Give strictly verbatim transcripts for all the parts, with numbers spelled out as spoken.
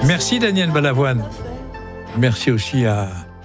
Merci Daniel Balavoine. Merci aussi à,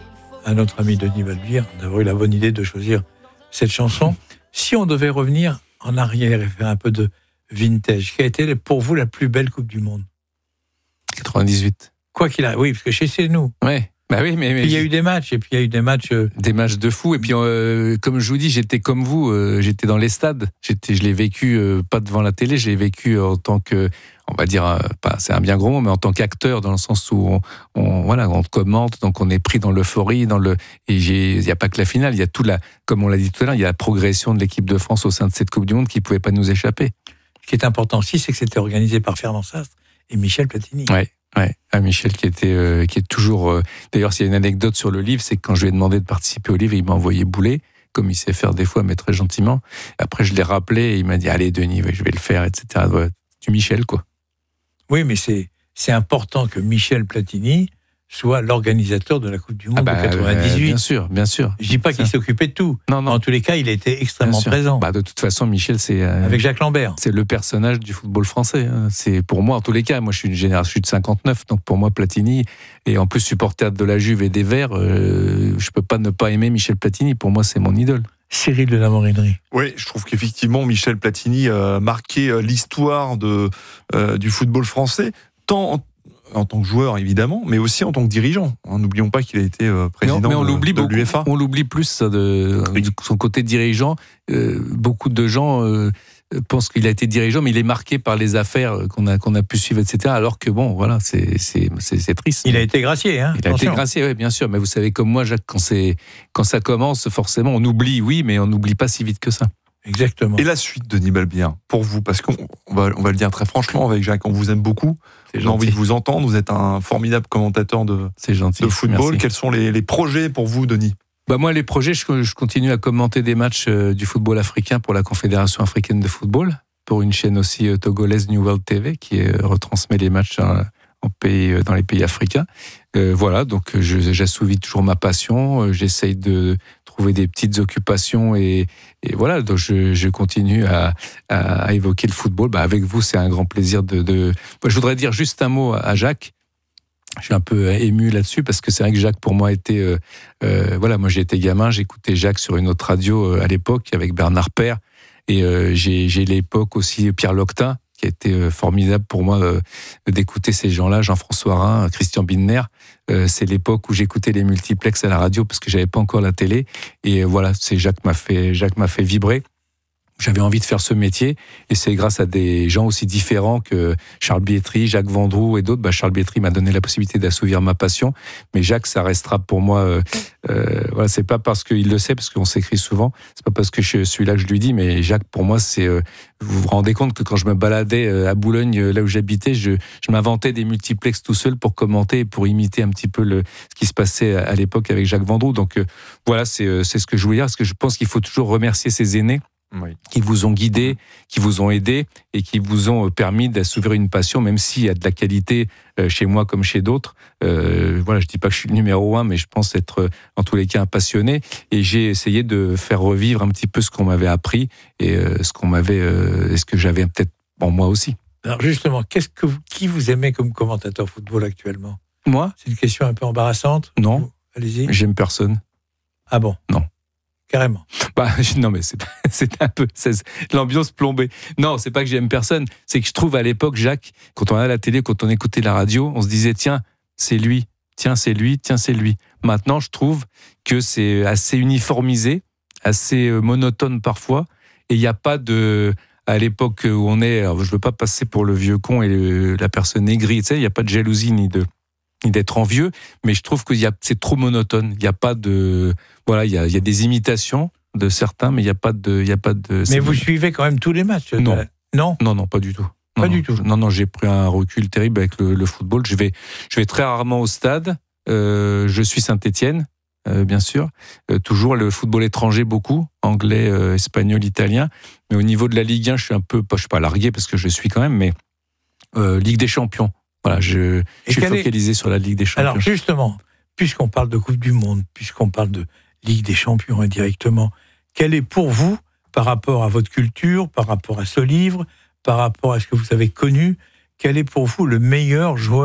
à notre ami Denis Balbir d'avoir eu la bonne idée de choisir cette chanson. Si on devait revenir en arrière et faire un peu de vintage, quelle a été pour vous la plus belle Coupe du Monde ? quatre-vingt-dix-huit. Quoi qu'il arrive, oui, parce que chez c'est nous. Ouais. Bah oui, mais, mais il y a eu des matchs, et puis il y a eu des matchs... Euh... Des matchs de fou, et puis euh, comme je vous dis, j'étais comme vous, euh, j'étais dans les stades, j'étais, je l'ai vécu, euh, pas devant la télé, je l'ai vécu en tant que, on va dire, euh, pas, c'est un bien gros mot, mais en tant qu'acteur, dans le sens où on, on, voilà, on commente, donc on est pris dans l'euphorie, dans le, et il n'y a pas que la finale, il y a tout la, comme on l'a dit tout à l'heure, il y a la progression de l'équipe de France au sein de cette Coupe du Monde qui ne pouvait pas nous échapper. Ce qui est important aussi, c'est que c'était organisé par Fernand Sastre et Michel Platini. Ouais. Ouais, à Michel qui était, euh, qui est toujours. Euh... D'ailleurs, s'il y a une anecdote sur le livre, c'est que quand je lui ai demandé de participer au livre, il m'a envoyé bouler, comme il sait faire des fois, mais très gentiment. Après, je l'ai rappelé et il m'a dit allez, Denis, je vais le faire, et cetera. Ouais, du Michel, quoi. Oui, mais c'est c'est important que Michel Platini soit l'organisateur de la Coupe du Monde ah bah, de quatre-vingt-dix-huit. Euh, bien sûr, bien sûr. Je dis pas qu'il s'occupait de tout. Non, non. En tous les cas, il était extrêmement présent. Bah, de toute façon, Michel, c'est euh, avec Jacques Lambert. C'est le personnage du football français. Hein. C'est pour moi, en tous les cas, moi, je suis une génération, je suis de cinquante-neuf, donc pour moi, Platini, et en plus supporter de la Juve et des Verts, euh, je peux pas ne pas aimer Michel Platini. Pour moi, c'est mon idole. Cyril de la Morinerie. Oui, je trouve qu'effectivement, Michel Platini a marqué l'histoire de euh, du football français, tant en en tant que joueur évidemment, mais aussi en tant que dirigeant. N'oublions pas qu'il a été euh, président mais on, mais on de, l'oublie de beaucoup, l'UEFA. On l'oublie plus ça, de, oui. de son côté dirigeant. Euh, beaucoup de gens euh, pensent qu'il a été dirigeant, mais il est marqué par les affaires qu'on a qu'on a pu suivre, et cetera. Alors que bon, voilà, c'est c'est c'est, c'est triste. Il a été gracié, hein. Il a Attention. été gracié, oui, bien sûr. Mais vous savez comme moi, Jacques, quand c'est quand ça commence, forcément, on oublie, oui, mais on n'oublie pas si vite que ça. Exactement. Et la suite, Denis Balbir, pour vous, parce qu'on on va, on va le dire très franchement avec Jacques, on vous aime beaucoup, on a envie de vous entendre, vous êtes un formidable commentateur de, C'est gentil. de football. Merci. Quels sont les, les projets pour vous, Denis ? Bah moi, les projets, je, je continue à commenter des matchs euh, du football africain pour la Confédération africaine de football, pour une chaîne aussi euh, togolaise, New World T V, qui euh, retransmet les matchs hein, en pays, euh, dans les pays africains. Euh, voilà, donc je, j'assouvis toujours ma passion, euh, j'essaye de trouver des petites occupations et, et voilà, donc je, je continue à, à, à évoquer le football. Bah avec vous, c'est un grand plaisir de... de... Bah, je voudrais dire juste un mot à Jacques. Je suis un peu ému là-dessus parce que c'est vrai que Jacques, pour moi, était... Euh, euh, voilà, moi, j'étais gamin, j'écoutais Jacques sur une autre radio euh, à l'époque avec Bernard Père et euh, j'ai, j'ai l'époque aussi Pierre Loctin, qui a été formidable pour moi euh, d'écouter ces gens-là, Jean-François Rhin, Christian Bindner. Euh, c'est l'époque où j'écoutais les multiplex à la radio parce que j'avais pas encore la télé. Et euh, voilà, c'est Jacques m'a fait, Jacques m'a fait vibrer. J'avais envie de faire ce métier et c'est grâce à des gens aussi différents que Charles Bietri, Jacques Vendroux et d'autres. Bah, Charles Bietri m'a donné la possibilité d'assouvir ma passion, mais Jacques, ça restera pour moi. Euh, euh, voilà, c'est pas parce qu'il le sait, parce qu'on s'écrit souvent. C'est pas parce que je suis là que je lui dis, mais Jacques, pour moi, c'est. Euh, vous vous rendez compte que quand je me baladais à Boulogne, là où j'habitais, je, je m'inventais des multiplex tout seul pour commenter et pour imiter un petit peu le, ce qui se passait à, à l'époque avec Jacques Vendroux. Donc euh, voilà, c'est, euh, c'est ce que je voulais dire, parce que je pense qu'il faut toujours remercier ses aînés. Oui. Qui vous ont guidé, qui vous ont aidé et qui vous ont permis d'assouvir une passion, même s'il y a de la qualité chez moi comme chez d'autres. Euh, voilà, je dis pas que je suis le numéro un, mais je pense être en tous les cas un passionné. Et j'ai essayé de faire revivre un petit peu ce qu'on m'avait appris et euh, ce qu'on m'avait, euh, et ce que j'avais peut-être en moi aussi. Alors justement, qu'est-ce que vous, qui vous aimez comme commentateur football actuellement ? Moi ? C'est une question un peu embarrassante. Non. Allez-y. J'aime personne. Ah bon ? Non. Carrément. Bah, non, mais c'est, c'est un peu c'est l'ambiance plombée. Non, c'est pas que j'aime personne. C'est que je trouve à l'époque, Jacques, quand on allait à la télé, quand on écoutait la radio, on se disait tiens, c'est lui, tiens, c'est lui, tiens, c'est lui. Maintenant, je trouve que c'est assez uniformisé, assez monotone parfois, et il n'y a pas de. À l'époque où on est, alors je veux pas passer pour le vieux con et le, la personne aigrie, tu sais, il n'y a pas de jalousie ni de. ni d'être envieux, mais je trouve que y a, c'est trop monotone. Il y a pas de, voilà, il y a, y a des imitations de certains, mais il y a pas de, il y a pas de. Mais vous suivez quand même tous les matchs. Non, de... non, non, non, pas du tout. Pas non, du non, tout. Je, non, non, j'ai pris un recul terrible avec le, le football. Je vais, je vais très rarement au stade. Euh, je suis Saint-Étienne, euh, bien sûr. Euh, toujours le football étranger beaucoup, anglais, euh, espagnol, italien. Mais au niveau de la Ligue un, je suis un peu, pas, je suis pas largué parce que je suis quand même, mais euh, Ligue des Champions. Voilà, je, je suis focalisé est... sur la Ligue des Champions. Alors justement, puisqu'on parle de Coupe du Monde, puisqu'on parle de Ligue des Champions indirectement, quel est pour vous, par rapport à votre culture, par rapport à ce livre, par rapport à ce que vous avez connu, quel est pour vous le meilleur joueur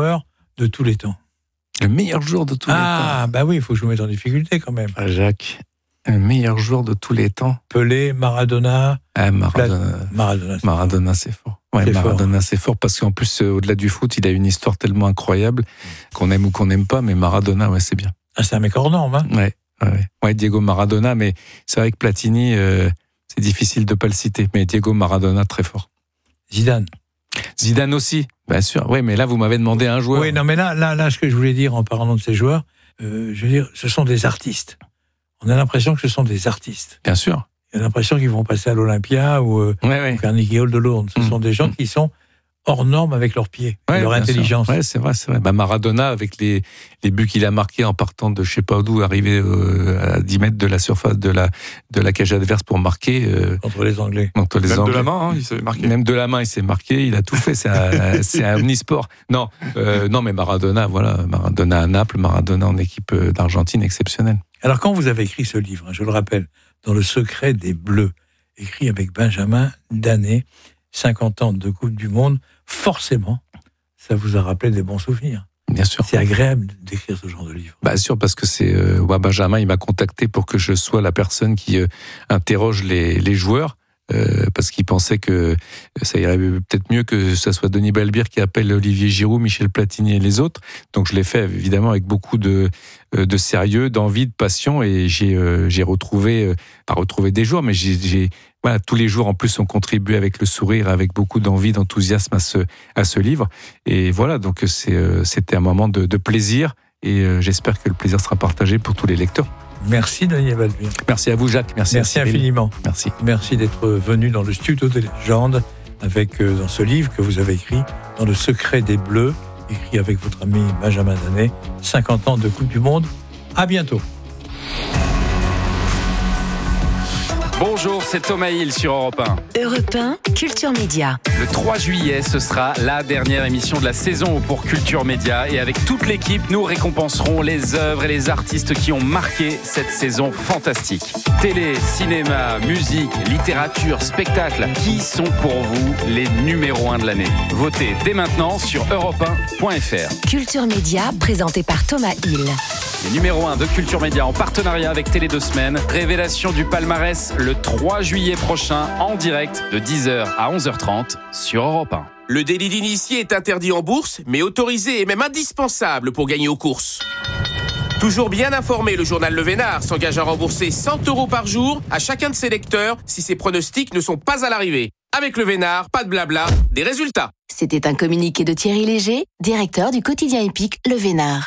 de tous les temps. Le meilleur joueur de tous ah, les temps. Ah, bah oui, il faut que je vous mette en difficulté quand même. Ah, Jacques, le meilleur joueur de tous les temps. Pelé, Maradona. Ah, Maradona. Plat... Maradona, c'est Maradona, c'est fort. Ouais, c'est Maradona, fort. c'est fort parce qu'en plus, euh, au-delà du foot, il a une histoire tellement incroyable qu'on aime ou qu'on n'aime pas, mais Maradona, ouais, c'est bien. Ah, c'est un mec hors norme, hein. Ouais, ouais, ouais, Diego Maradona, mais c'est vrai que Platini, euh, c'est difficile de pas le citer, mais Diego Maradona, très fort. Zidane. Zidane aussi, bien sûr. Oui, mais là, vous m'avez demandé un joueur. Oui, non, mais là, là, là, ce que je voulais dire en parlant de ces joueurs, euh, je veux dire, ce sont des artistes. On a l'impression que ce sont des artistes. Bien sûr. On a l'impression qu'ils vont passer à l'Olympia ou euh, ouais, ouais. au Carnegie Hall de Londres. Ce mmh. sont des gens mmh. qui sont hors normes avec leurs pieds, ouais, leur intelligence. Oui, c'est vrai, c'est vrai. Bah, Maradona, avec les, les buts qu'il a marqués en partant de je sais pas d'où, arrivé euh, à dix mètres de la surface de la, de la cage adverse pour marquer. Euh, contre les Anglais. Contre les Même Anglais. de la main, hein, il s'est marqué. Même de la main, il s'est marqué, il a tout fait. C'est un, c'est un omnisport. Non, euh, non, mais Maradona, voilà. Maradona à Naples, Maradona en équipe d'Argentine, exceptionnel. Alors, quand vous avez écrit ce livre, je le rappelle, Dans le secret des Bleus, écrit avec Benjamin Danet, cinquante ans de Coupe du Monde, forcément, ça vous a rappelé des bons souvenirs. Bien sûr. C'est agréable d'écrire ce genre de livre. Bien sûr, parce que c'est euh, ouais, Benjamin, il m'a contacté pour que je sois la personne qui euh, interroge les, les joueurs, euh, parce qu'il pensait que ça irait peut-être mieux que ça soit Denis Balbir qui appelle Olivier Giroud, Michel Platini et les autres. Donc je l'ai fait évidemment avec beaucoup de, de sérieux, d'envie, de passion, et j'ai, euh, j'ai retrouvé, euh, pas retrouvé des joueurs, mais j'ai, j'ai Voilà, tous les jours en plus ont contribué avec le sourire, avec beaucoup d'envie, d'enthousiasme à ce, à ce livre. Et voilà, donc c'est, euh, c'était un moment de, de plaisir, et euh, j'espère que le plaisir sera partagé pour tous les lecteurs. Merci Daniel Balbir. Merci à vous Jacques. Merci, Merci infiniment. Merci. Merci d'être venu dans le studio des légendes avec euh, dans ce livre que vous avez écrit, Dans le secret des Bleus, écrit avec votre ami Benjamin Danet, cinquante ans de Coupe du Monde. À bientôt. Bonjour, c'est Thomas Hill sur Europe un. Europe un, Culture Média. Le trois juillet, ce sera la dernière émission de la saison pour Culture Média. Et avec toute l'équipe, nous récompenserons les œuvres et les artistes qui ont marqué cette saison fantastique. Télé, cinéma, musique, littérature, spectacle. Qui sont pour vous les numéros un de l'année? Votez dès maintenant sur europe un point f r. Culture Média, présenté par Thomas Hill. Les numéros un de Culture Média en partenariat avec Télé deux Semaines. Révélation du palmarès le trois juillet prochain en direct de dix heures à onze heures trente sur Europe un. Le délit d'initié est interdit en bourse, mais autorisé et même indispensable pour gagner aux courses. Toujours bien informé, le journal Le Vénard s'engage à rembourser cent euros par jour à chacun de ses lecteurs si ses pronostics ne sont pas à l'arrivée. Avec Le Vénard, pas de blabla, des résultats. C'était un communiqué de Thierry Léger, directeur du quotidien épique Le Vénard.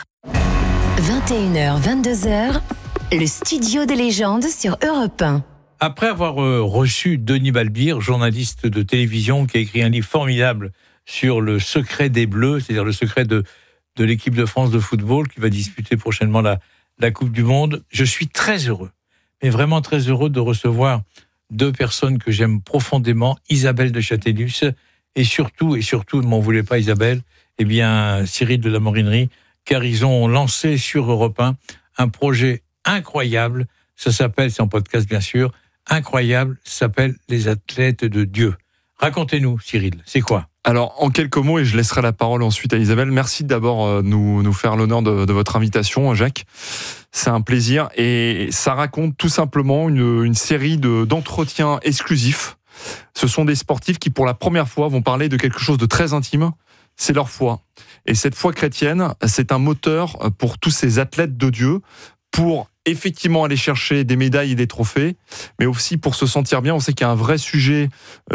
vingt et une heures, vingt-deux heures, le studio des légendes sur Europe un. Après avoir euh, reçu Denis Balbir, journaliste de télévision qui a écrit un livre formidable sur le secret des Bleus, c'est-à-dire le secret de, de l'équipe de France de football qui va disputer prochainement la, la Coupe du Monde, je suis très heureux, mais vraiment très heureux de recevoir deux personnes que j'aime profondément, Isabelle de Châtellus et surtout, et surtout, ne m'en voulez pas Isabelle, eh bien Cyril de la Morinerie, car ils ont lancé sur Europe un un projet incroyable, ça s'appelle, c'est en podcast bien sûr, incroyable, ça s'appelle Les Athlètes de Dieu. Racontez-nous Cyril, c'est quoi ? Alors, en quelques mots, et je laisserai la parole ensuite à Isabelle, merci d'abord euh, nous, nous faire l'honneur de, de votre invitation, Jacques. C'est un plaisir, et ça raconte tout simplement une, une série de, d'entretiens exclusifs. Ce sont des sportifs qui, pour la première fois, vont parler de quelque chose de très intime, c'est leur foi. Et cette foi chrétienne, c'est un moteur pour tous ces athlètes de Dieu, pour effectivement aller chercher des médailles et des trophées, mais aussi pour se sentir bien. On sait qu'il y a un vrai sujet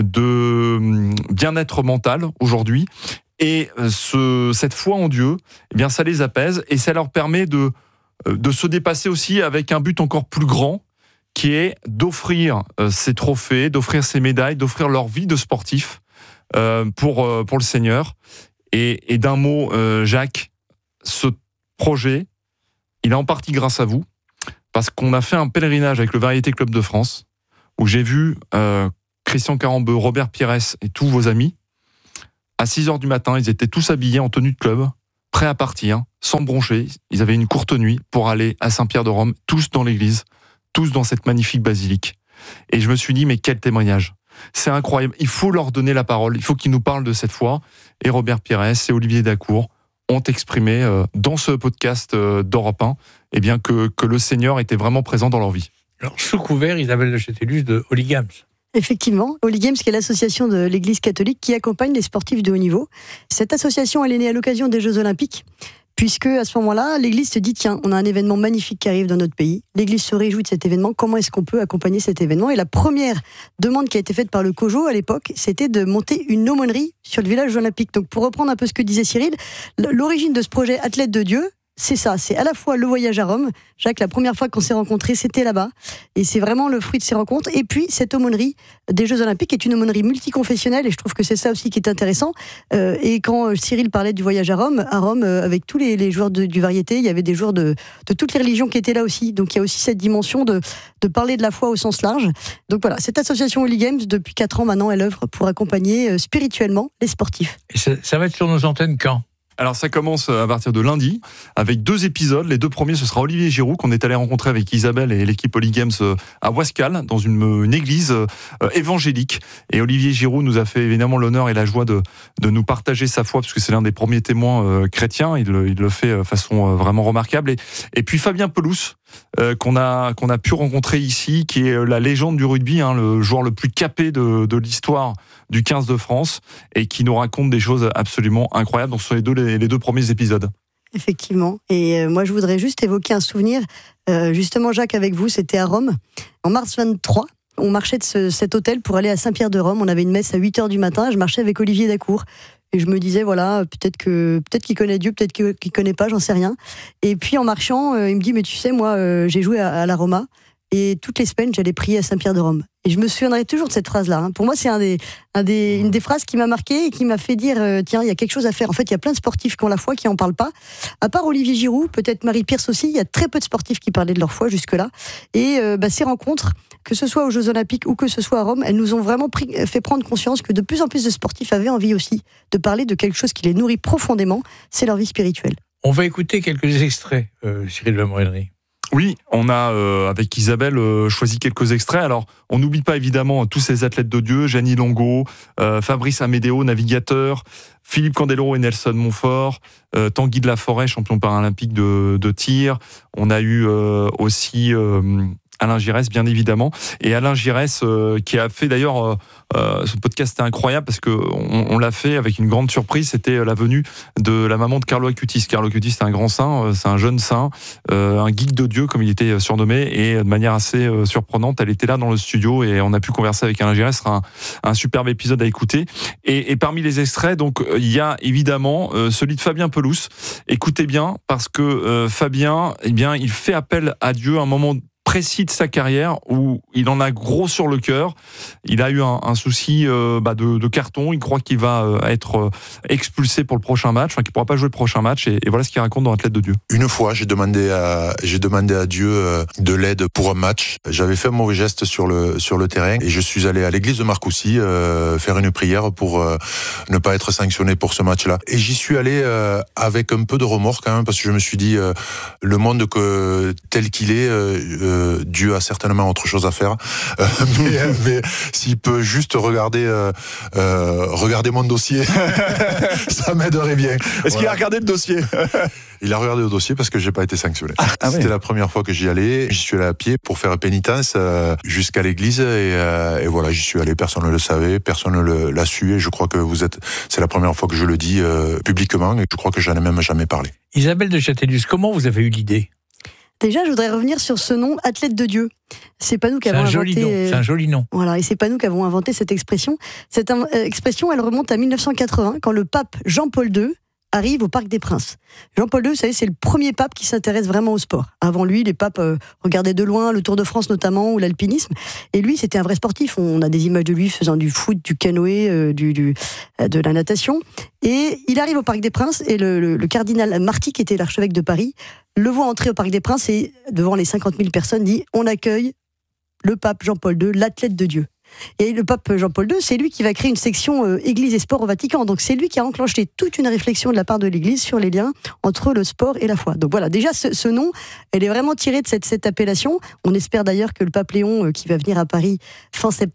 de bien-être mental aujourd'hui, et ce, cette foi en Dieu, eh bien, ça les apaise, et ça leur permet de, de se dépasser aussi avec un but encore plus grand, qui est d'offrir ces trophées, d'offrir ces médailles, d'offrir leur vie de sportif euh, pour, euh, pour le Seigneur. Et, et d'un mot, euh, Jacques, ce projet, il est en partie grâce à vous, parce qu'on a fait un pèlerinage avec le Variété Club de France, où j'ai vu euh, Christian Carambeu, Robert Pires et tous vos amis. À six heures du matin, ils étaient tous habillés en tenue de club, prêts à partir, sans broncher. Ils avaient une courte nuit pour aller à Saint-Pierre-de-Rome, tous dans l'église, tous dans cette magnifique basilique. Et je me suis dit, mais quel témoignage! C'est incroyable, il faut leur donner la parole, il faut qu'ils nous parlent de cette foi. Et Robert Pires et Olivier Dacour ont exprimé euh, dans ce podcast euh, d'Europe un eh bien, que, que le Seigneur était vraiment présent dans leur vie. Alors, sous couvert, Isabelle de Châtellus de Holy Games. Effectivement, Holy Games, qui est l'association de l'Église catholique qui accompagne les sportifs de haut niveau. Cette association, elle est née à l'occasion des Jeux Olympiques, puisque à ce moment-là, l'Église se dit, tiens, on a un événement magnifique qui arrive dans notre pays. L'Église se réjouit de cet événement. Comment est-ce qu'on peut accompagner cet événement ? Et la première demande qui a été faite par le COJO à l'époque, c'était de monter une aumônerie sur le village olympique. Donc, pour reprendre un peu ce que disait Cyril, l'origine de ce projet Athlète de Dieu, c'est ça, c'est à la fois le voyage à Rome. Jacques, la première fois qu'on s'est rencontrés, c'était là-bas. Et c'est vraiment le fruit de ces rencontres. Et puis, cette aumônerie des Jeux Olympiques est une aumônerie multiconfessionnelle. Et je trouve que c'est ça aussi qui est intéressant. Euh, et quand Cyril parlait du voyage à Rome, à Rome, euh, avec tous les, les joueurs de, du variété, il y avait des joueurs de, de toutes les religions qui étaient là aussi. Donc, il y a aussi cette dimension de, de parler de la foi au sens large. Donc voilà, cette association Holy Games, depuis quatre ans maintenant, elle œuvre pour accompagner euh, spirituellement les sportifs. Et ça, ça va être sur nos antennes quand ? Alors ça commence à partir de lundi avec deux épisodes. Les deux premiers, ce sera Olivier Giroud qu'on est allé rencontrer avec Isabelle et l'équipe Holy Games à Ouascal dans une, une église évangélique. Et Olivier Giroud nous a fait évidemment l'honneur et la joie de, de nous partager sa foi parce que c'est l'un des premiers témoins euh, chrétiens. Il, il le fait de façon vraiment remarquable. Et, et puis Fabien Pelouse euh, qu'on a qu'on a pu rencontrer ici, qui est la légende du rugby, hein, le joueur le plus capé de, de l'histoire du quinze de France et qui nous raconte des choses absolument incroyables. Donc ce sont les deux les, les deux premiers épisodes. Effectivement. Et euh, moi, je voudrais juste évoquer un souvenir. Euh, justement, Jacques, avec vous, c'était à Rome. En mars vingt-trois, on marchait de ce, cet hôtel pour aller à Saint-Pierre-de-Rome. On avait une messe à huit heures du matin. Je marchais avec Olivier Dacour. Et je me disais, voilà, peut-être que peut-être qu'il connaît Dieu, peut-être qu'il ne connaît pas, j'en sais rien. Et puis, en marchant, euh, il me dit, mais tu sais, moi, euh, j'ai joué à, à la Roma. Et toutes les semaines, j'allais prier à Saint-Pierre-de-Rome. Et je me souviendrai toujours de cette phrase-là. Hein. Pour moi, c'est un des, un des, une des phrases qui m'a marqué et qui m'a fait dire, euh, tiens, il y a quelque chose à faire. En fait, il y a plein de sportifs qui ont la foi, qui n'en parlent pas. À part Olivier Giroud, peut-être Marie Pierce aussi, il y a très peu de sportifs qui parlaient de leur foi jusque-là. Et euh, bah, ces rencontres, que ce soit aux Jeux Olympiques ou que ce soit à Rome, elles nous ont vraiment pris, fait prendre conscience que de plus en plus de sportifs avaient envie aussi de parler de quelque chose qui les nourrit profondément, c'est leur vie spirituelle. On va écouter quelques extraits, euh, Cyril Lamorellerie. Oui, on a euh, avec Isabelle euh, choisi quelques extraits. Alors, on n'oublie pas évidemment tous ces athlètes de Dieu, Gianni Longo, euh, Fabrice Amédéo, navigateur, Philippe Candeloro et Nelson Montfort, euh, Tanguy de la Forêt, champion paralympique de, de tir. On a eu euh, aussi euh, Alain Giresse, bien évidemment, et Alain Giresse euh, qui a fait d'ailleurs euh, euh, ce podcast était incroyable parce que on, on l'a fait avec une grande surprise. C'était la venue de la maman de Carlo Acutis. Carlo Acutis, c'est un grand saint, euh, c'est un jeune saint, euh, un geek de Dieu comme il était surnommé, et de manière assez euh, surprenante, elle était là dans le studio et on a pu converser avec Alain Giresse. Ce sera un, un superbe épisode à écouter. Et, et parmi les extraits, donc il y a évidemment euh, celui de Fabien Pelouse. Écoutez bien parce que euh, Fabien, eh bien, il fait appel à Dieu à un moment précis de sa carrière où il en a gros sur le cœur. Il a eu un, un souci euh, bah de, de carton. Il croit qu'il va euh, être euh, expulsé pour le prochain match, enfin qu'il ne pourra pas jouer le prochain match. Et, et voilà ce qu'il raconte dans Athlète de Dieu. Une fois, j'ai demandé à, j'ai demandé à Dieu euh, de l'aide pour un match. J'avais fait un mauvais geste sur le, sur le terrain et je suis allé à l'église de Marcoussis euh, faire une prière pour euh, ne pas être sanctionné pour ce match-là. Et j'y suis allé euh, avec un peu de remords quand même parce que je me suis dit euh, le monde que, tel qu'il est, euh, euh, Dieu a certainement autre chose à faire, euh, mais, mais s'il peut juste regarder, euh, euh, regarder mon dossier, ça m'aiderait bien. Est-ce voilà. qu'il a regardé le dossier? Il a regardé le dossier parce que j'ai pas été sanctionné. Ah, ah C'était ouais. la première fois que j'y allais. J'y suis allé à pied pour faire pénitence euh, jusqu'à l'église et, euh, et voilà, j'y suis allé. Personne ne le savait, personne ne l'a su et je crois que vous êtes. C'est la première fois que je le dis euh, publiquement et je crois que j'en ai même jamais parlé. Isabelle de Châtellus, comment vous avez eu l'idée? Déjà, je voudrais revenir sur ce nom, Athlète de Dieu. C'est pas nous qui avons inventé. Joli nom. C'est un joli nom. Voilà, et c'est pas nous qui avons inventé cette expression. Cette euh, expression, elle remonte à mille neuf cent quatre-vingts, quand le pape Jean-Paul deux arrive au Parc des Princes. Jean-Paul deux, vous savez, c'est le premier pape qui s'intéresse vraiment au sport. Avant lui, les papes euh, regardaient de loin le Tour de France notamment, ou l'alpinisme. Et lui, c'était un vrai sportif. On a des images de lui faisant du foot, du canoë, euh, du, du, euh, de la natation. Et il arrive au Parc des Princes et le, le, le cardinal Marty, qui était l'archevêque de Paris, le voit entrer au Parc des Princes et, devant les cinquante mille personnes, dit « On accueille le pape Jean-Paul deux, l'athlète de Dieu ». Et le pape Jean-Paul deux, c'est lui qui va créer une section euh, Église et sport au Vatican. Donc c'est lui qui a enclenché toute une réflexion de la part de l'Église sur les liens entre le sport et la foi. Donc voilà, déjà ce, ce nom, elle est vraiment tirée de cette, cette appellation. On espère d'ailleurs que le pape Léon, euh, qui va venir à Paris fin septembre,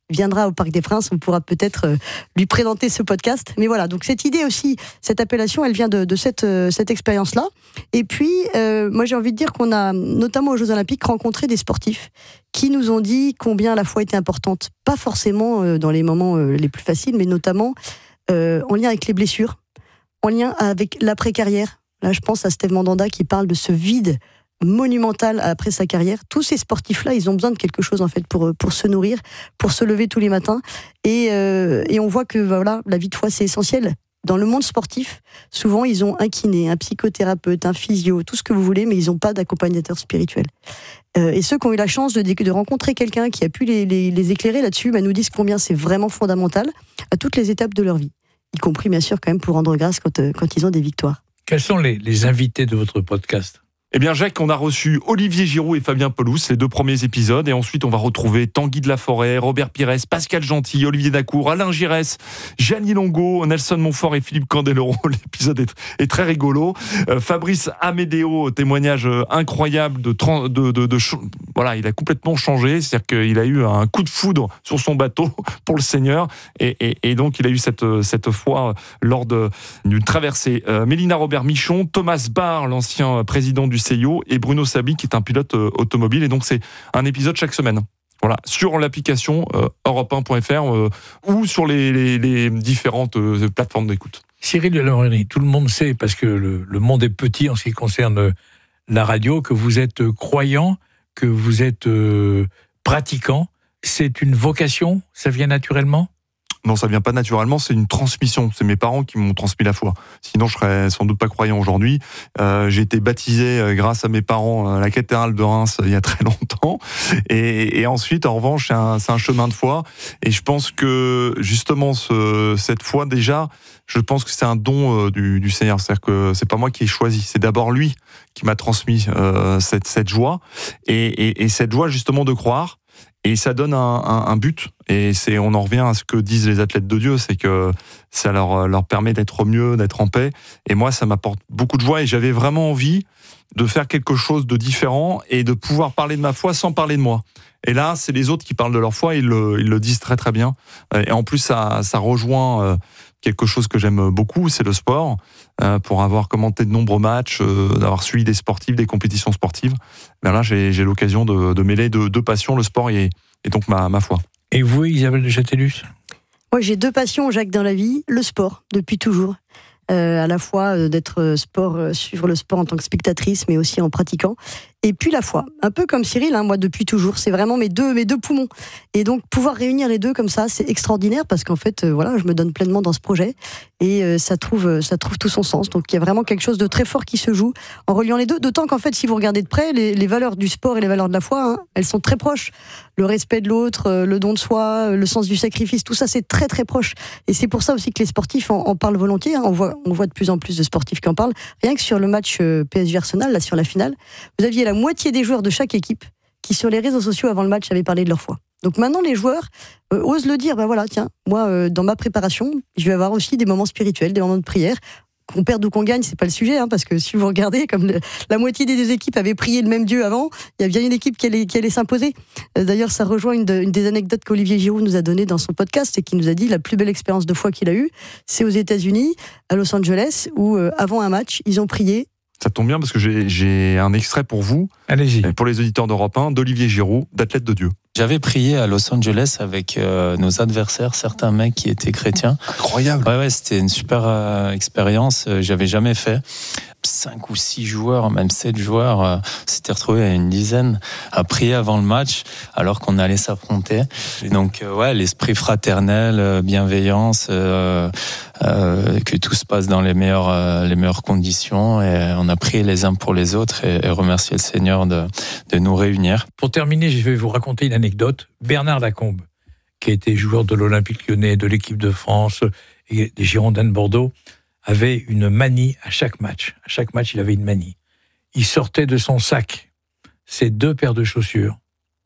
viendra au Parc des Princes, on pourra peut-être euh, lui présenter ce podcast. Mais voilà, donc cette idée aussi, cette appellation, elle vient de, de cette, euh, cette expérience-là. Et puis, euh, moi j'ai envie de dire qu'on a, notamment aux Jeux Olympiques, rencontré des sportifs qui nous ont dit combien la foi était importante. Pas forcément euh, dans les moments euh, les plus faciles, mais notamment euh, en lien avec les blessures, en lien avec l'après-carrière. Là, je pense à Steve Mandanda qui parle de ce vide monumental après sa carrière. Tous ces sportifs-là, ils ont besoin de quelque chose en fait pour pour se nourrir, pour se lever tous les matins. Et euh, et on voit que voilà, la vie de foi c'est essentiel. Dans le monde sportif, souvent ils ont un kiné, un psychothérapeute, un physio, tout ce que vous voulez, mais ils n'ont pas d'accompagnateur spirituel. Euh, et ceux qui ont eu la chance de, de rencontrer quelqu'un qui a pu les, les, les éclairer là-dessus, bah, nous disent combien c'est vraiment fondamental à toutes les étapes de leur vie, y compris bien sûr quand même pour rendre grâce quand, euh, quand ils ont des victoires. Quels sont les, les invités de votre podcast ? Eh bien, Jacques, on a reçu Olivier Giroud et Fabien Pelous, les deux premiers épisodes. Et ensuite, on va retrouver Tanguy de la Forêt, Robert Pires, Pascal Gentil, Olivier Dacour, Alain Giresse, Gianni Longo, Nelson Montfort et Philippe Candeloro. L'épisode est, est très rigolo. Euh, Fabrice Amédéo, témoignage incroyable de, de, de, de, de... Voilà, il a complètement changé. C'est-à-dire qu'il a eu un coup de foudre sur son bateau pour le Seigneur. Et, et, et donc, il a eu cette, cette foi lors de, d'une traversée. Euh, Mélina Robert-Michon, Thomas Barr, l'ancien président du C I O, et Bruno Sabli qui est un pilote euh, automobile. Et donc c'est un épisode chaque semaine. Voilà, sur l'application euh, europe un point f r euh, ou sur les, les, les différentes euh, plateformes d'écoute. Cyril Delamoreny, tout le monde sait, parce que le, le monde est petit en ce qui concerne la radio, que vous êtes croyant, que vous êtes euh, pratiquant. C'est une vocation, ça vient naturellement ? Non, ça vient pas naturellement, c'est une transmission. C'est mes parents qui m'ont transmis la foi. Sinon, je serais sans doute pas croyant aujourd'hui. Euh, j'ai été baptisé euh, grâce à mes parents à la cathédrale de Reims euh, il y a très longtemps. Et, et ensuite, en revanche, c'est un, c'est un chemin de foi. Et je pense que justement, ce, cette foi, déjà, je pense que c'est un don euh, du, du Seigneur. C'est-à-dire que c'est pas moi qui ai choisi. C'est d'abord lui qui m'a transmis euh, cette, cette joie. Et, et, et cette joie, justement, de croire. Et ça donne un, un, un but, et c'est, on en revient à ce que disent les athlètes de Dieu, c'est que ça leur, leur permet d'être mieux, d'être en paix. Et moi, ça m'apporte beaucoup de joie, et j'avais vraiment envie de faire quelque chose de différent et de pouvoir parler de ma foi sans parler de moi. Et là, c'est les autres qui parlent de leur foi, ils le, ils le disent très très bien. Et en plus, ça, ça rejoint quelque chose que j'aime beaucoup, c'est le sport. Pour avoir commenté de nombreux matchs, d'avoir suivi des sportifs, des compétitions sportives, ben là, j'ai, j'ai l'occasion de, de mêler deux, deux passions, le sport et, et donc ma, ma foi. Et vous, Isabelle de Châtellus ? Moi, j'ai deux passions, Jacques, dans la vie. Le sport, depuis toujours. Euh, à la fois euh, d'être sport, euh, suivre le sport en tant que spectatrice, mais aussi en pratiquant. Et puis la foi, un peu comme Cyril, hein, moi depuis toujours, c'est vraiment mes deux, mes deux poumons. Et donc pouvoir réunir les deux comme ça, c'est extraordinaire parce qu'en fait, euh, voilà, je me donne pleinement dans ce projet et euh, ça trouve, ça trouve tout son sens. Donc il y a vraiment quelque chose de très fort qui se joue en reliant les deux. D'autant qu'en fait, si vous regardez de près, les, les valeurs du sport et les valeurs de la foi, hein, elles sont très proches. Le respect de l'autre, euh, le don de soi, euh, le sens du sacrifice, tout ça, c'est très très proche. Et c'est pour ça aussi que les sportifs en, en parlent volontiers. Hein. On voit, on voit de plus en plus de sportifs qui en parlent. Rien que sur le match euh, P S G Arsenal, là sur la finale, vous aviez la moitié des joueurs de chaque équipe qui sur les réseaux sociaux avant le match avaient parlé de leur foi. Donc maintenant les joueurs euh, osent le dire, ben voilà, tiens, moi euh, dans ma préparation, je vais avoir aussi des moments spirituels, des moments de prière. Qu'on perde ou qu'on gagne, c'est pas le sujet, hein, parce que si vous regardez, comme le, la moitié des deux équipes avaient prié le même Dieu avant, il y a bien une équipe qui allait, qui allait s'imposer. Euh, d'ailleurs, ça rejoint une, de, une des anecdotes qu'Olivier Giroud nous a données dans son podcast et qui nous a dit la plus belle expérience de foi qu'il a eue, c'est aux États-Unis, à Los Angeles, où euh, avant un match, ils ont prié. Ça tombe bien parce que j'ai, j'ai un extrait pour vous, allez-y, pour les auditeurs d'Europe un, d'Olivier Giroud, d'Athlète de Dieu. J'avais prié à Los Angeles avec euh, nos adversaires, certains mecs qui étaient chrétiens. Incroyable. Ouais, ouais, c'était une super euh, expérience. Euh, j'avais jamais fait. Cinq ou six joueurs, même sept joueurs, euh, s'étaient retrouvés à une dizaine à prier avant le match, alors qu'on allait s'affronter. Et donc, euh, ouais, l'esprit fraternel, euh, bienveillance, euh, euh, que tout se passe dans les meilleures, euh, les meilleures conditions. Et on a prié les uns pour les autres et, et remercié le Seigneur de, de nous réunir. Pour terminer, je vais vous raconter une anecdote. Bernard Lacombe, qui a été joueur de l'Olympique Lyonnais, de l'équipe de France et des Girondins de Bordeaux, avait une manie à chaque match. À chaque match, il avait une manie. Il sortait de son sac ses deux paires de chaussures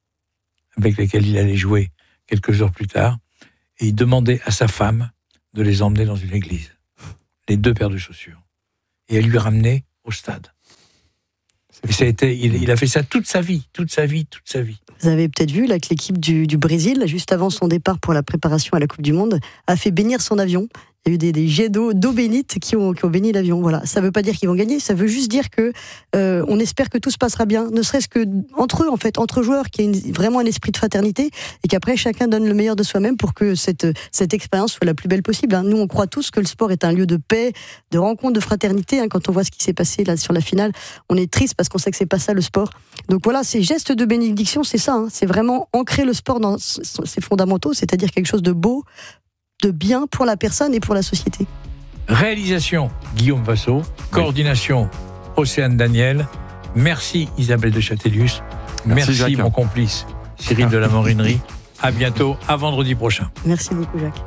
avec lesquelles il allait jouer quelques heures plus tard et il demandait à sa femme de les emmener dans une église. Les deux paires de chaussures. Et elle lui ramenait au stade. Et ça a été, il, il a fait ça toute sa vie, toute sa vie, toute sa vie. Vous avez peut-être vu là, que l'équipe du, du Brésil, juste avant son départ pour la préparation à la Coupe du Monde, a fait bénir son avion. Il y a eu des, des jets d'eau, d'eau bénite qui ont, qui ont béni l'avion. Voilà. Ça ne veut pas dire qu'ils vont gagner, ça veut juste dire que euh, on espère que tout se passera bien, ne serait-ce que entre eux, en fait, entre joueurs, qu'il y ait une, vraiment un esprit de fraternité et qu'après chacun donne le meilleur de soi-même pour que cette, cette expérience soit la plus belle possible. Hein. Nous, on croit tous que le sport est un lieu de paix, de rencontre, de fraternité. Hein. Quand on voit ce qui s'est passé là sur la finale, on est triste parce qu'on sait que c'est pas ça le sport. Donc voilà, ces gestes de bénédiction, c'est ça. Hein. C'est vraiment ancrer le sport dans ses fondamentaux, c'est-à-dire quelque chose de beau, de bien pour la personne et pour la société. Réalisation, Guillaume Vassot. Coordination, Océane Daniel. Merci Isabelle de Châtelius. Merci, Merci mon complice, Cyril de la Morinerie. À bientôt, à vendredi prochain. Merci beaucoup Jacques.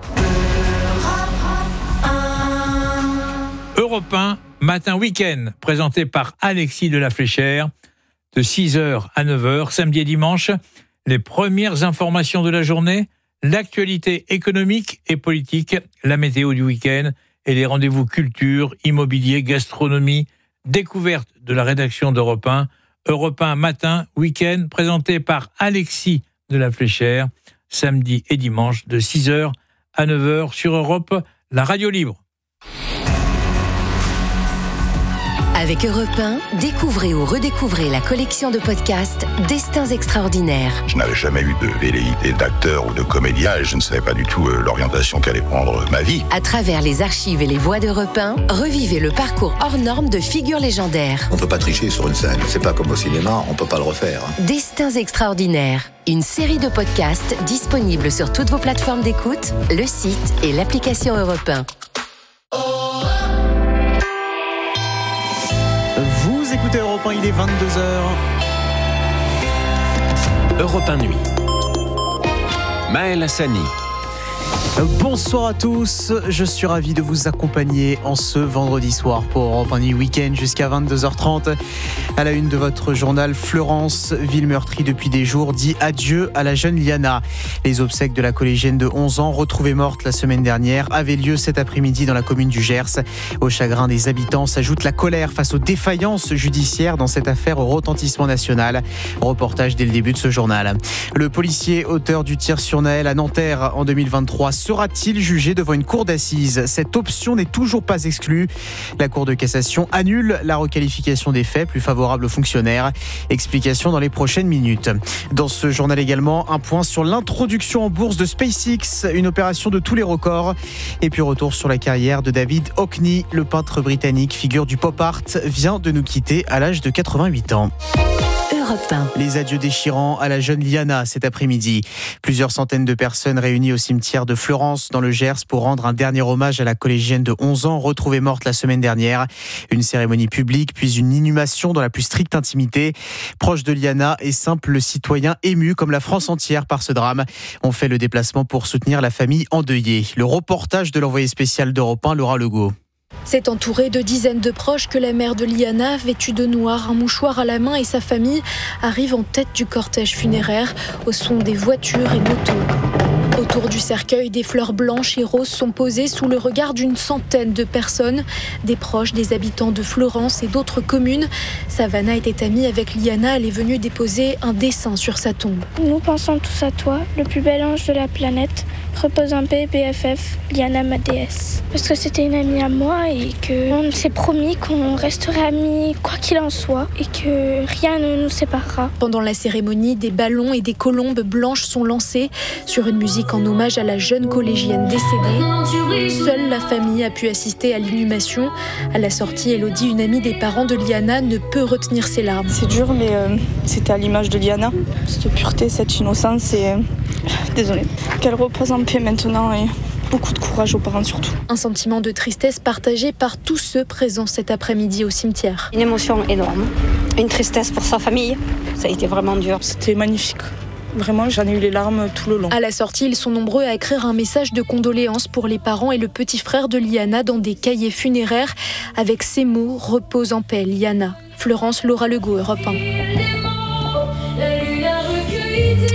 Europe un, matin week-end, présenté par Alexis de la Fléchère, de six heures à neuf heures, samedi et dimanche. Les premières informations de la journée, l'actualité économique et politique, la météo du week-end et les rendez-vous culture, immobilier, gastronomie, découverte de la rédaction d'Europe un. Europe un matin, week-end, présenté par Alexis de la Fléchère, samedi et dimanche de six heures à neuf heures sur Europe, la radio libre. Avec Europe un, découvrez ou redécouvrez la collection de podcasts Destins extraordinaires. Je n'avais jamais eu de velléité d'acteur ou de comédien et je ne savais pas du tout euh, l'orientation qu'allait prendre ma vie. À travers les archives et les voix d'Europe un, revivez le parcours hors norme de figures légendaires. On ne peut pas tricher sur une scène, c'est pas comme au cinéma, on ne peut pas le refaire. Destins extraordinaires, une série de podcasts disponibles sur toutes vos plateformes d'écoute, le site et l'application Europe un. Vous écoutez Europe un, il est vingt-deux heures. Europe un Nuit. Maël Hassani. Bonsoir à tous, je suis ravi de vous accompagner en ce vendredi soir pour Europe un Nuit Week-end jusqu'à vingt-deux heures trente. À la une de votre journal, Fleurance, ville meurtrie depuis des jours, dit adieu à la jeune Liana. Les obsèques de la collégienne de onze ans, retrouvée morte la semaine dernière, avaient lieu cet après-midi dans la commune du Gers. Au chagrin des habitants s'ajoute la colère face aux défaillances judiciaires dans cette affaire au retentissement national. Reportage dès le début de ce journal. Le policier auteur du tir sur Naël à Nanterre en deux mille vingt-trois sera-t-il jugé devant une cour d'assises ? Cette option n'est toujours pas exclue. La Cour de cassation annule la requalification des faits, plus favorable aux fonctionnaires. Explication dans les prochaines minutes. Dans ce journal également, un point sur l'introduction en bourse de SpaceX, une opération de tous les records. Et puis retour sur la carrière de David Hockney, le peintre britannique, figure du pop art, vient de nous quitter à l'âge de quatre-vingt-huit ans. Les adieux déchirants à la jeune Liana cet après-midi. Plusieurs centaines de personnes réunies au cimetière de Fleurance dans le Gers pour rendre un dernier hommage à la collégienne de onze ans retrouvée morte la semaine dernière. Une cérémonie publique puis une inhumation dans la plus stricte intimité. Proches de Liana et simples citoyens émus comme la France entière par ce drame ont fait le déplacement pour soutenir la famille endeuillée. Le reportage de l'envoyé spécial d'Europe un, Laura Legault. C'est entouré de dizaines de proches que la mère de Liana, vêtue de noir, un mouchoir à la main, et sa famille arrivent en tête du cortège funéraire au son des voitures et motos. Autour du cercueil, des fleurs blanches et roses sont posées sous le regard d'une centaine de personnes, des proches, des habitants de Fleurance et d'autres communes. Savannah était amie avec Liana, elle est venue déposer un dessin sur sa tombe. Nous pensons tous à toi, le plus bel ange de la planète. Repose en paix, B F F, Liana, ma déesse. Parce que c'était une amie à moi et qu'on s'est promis qu'on resterait amis quoi qu'il en soit et que rien ne nous séparera. Pendant la cérémonie, des ballons et des colombes blanches sont lancés sur une musique en hommage à la jeune collégienne décédée. Seule la famille a pu assister à l'inhumation. À la sortie, Elodie, une amie des parents de Liana, ne peut retenir ses larmes. C'est dur, mais euh, c'était à l'image de Liana. Cette pureté, cette innocence et... Euh, désolée. Qu'elle repose en paix maintenant et beaucoup de courage aux parents surtout. Un sentiment de tristesse partagé par tous ceux présents cet après-midi au cimetière. Une émotion énorme, une tristesse pour sa famille. Ça a été vraiment dur. C'était magnifique. Vraiment, j'en ai eu les larmes tout le long. À la sortie, ils sont nombreux à écrire un message de condoléances pour les parents et le petit frère de Liana dans des cahiers funéraires avec ces mots: repose en paix, Liana. Fleurance, Laura Legault, Europe un. Et